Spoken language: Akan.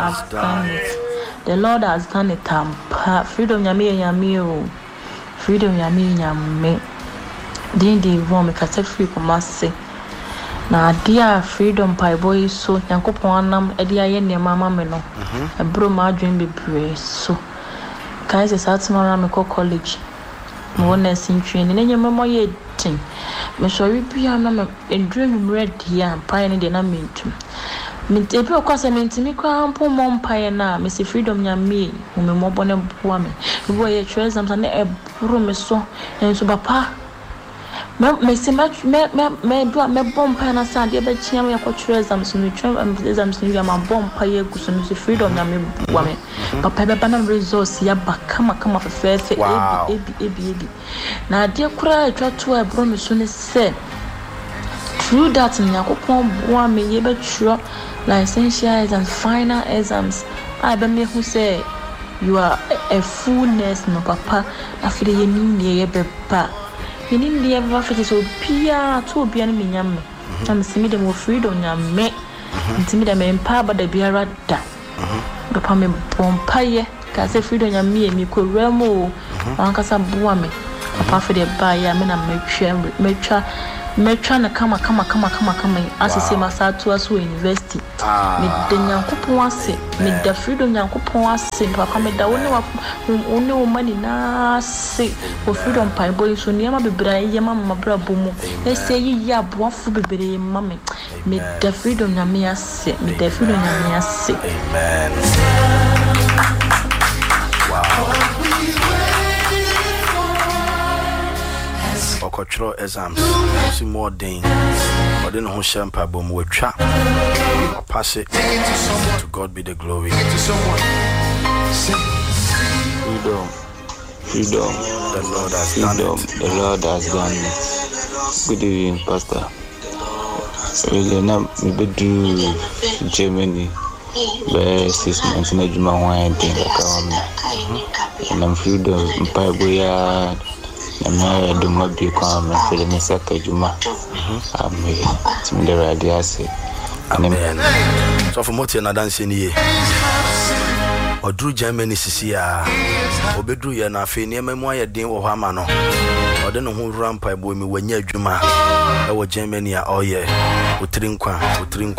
has done it. The Lord has done it. Freedom yami. Freedom yami. Dindi wo me kase free komase. Na dia freedom pai boy so Nyankopon anam e dia ye nema ma me no. Ebro ma adwen bebre so. Kai se satma me ko college. Mo na sin training na nyema ye tin. Me so wi bia na me endrum ready am pai ne de na mentum. Me ebi okwase me ntimi kwa mpo mo mpae na me se freedom nyame mo me mo bone boa me. Bo ye treasure am na ebro me so enso papa me se me bomb pai na sa de be chia me ko treasure am so me treasure so ya ma bomb pai egu so me se freedom nyame boa me. Papa be bana resource ya ba kama fefe ebi na de kura atwa to ebro me so ne se through that Nyakopon boa me ye be tro licentiate exams, final exams. I be me who say you are a fullness no papa after ye ni be pa. Ye ni ever fit so pia to bia ni nyam. Am simi dem wo freedom nyam me. Ntimi dem empa ba da biara da. Papa me bompa ye ka say freedom nyam me ko remo. Ankasa boa me. Papa for the ba ya me na metwa na kama asese masatu aso university me de Nyankopon ase me da freedom Nyankopon ase papa me da woni wo mani na se wo freedom pai boy so niam bebra ye mama bra bomu e se yi ya boafo bebere mama me da freedom nyame ase me da freedom nyame ase. Amen. Wow. Cultural exams, see more things. But then who shampa bomb we trap. I pass it to God be the glory. Freedom. The Lord has done it. The Lord has done it. Good evening, Pastor. Really, now we do Germany. Where 6 months in a Juma wine thing and I'm freedom. Paiboya. I'm do not be calm and feeling second Juma. I'm the radiasi. Amen. So for Motia na dancing here. Or drew Germany Sisia. Or bedrew ya na fe near memoir din or Hamano. Or then who ramp by boy me when ye Juma. Our Germany all year. Utrinqua.